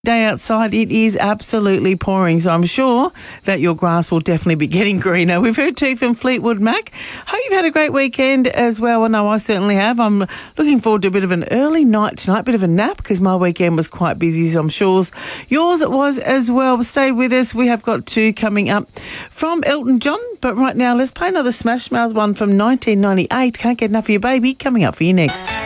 Day outside, it is absolutely pouring, so I'm sure that your grass will definitely be getting greener. We've heard too from Fleetwood Mac. Hope you've had a great weekend as well. I know I certainly have. I'm looking forward to a bit of an early night tonight, bit of a nap, because my weekend was quite busy, so I'm sure yours was as well. Stay with us. We have got two coming up from Elton John, but right now let's play another Smash Mouth one from 1998. Can't Get Enough of Your Baby, coming up for you next.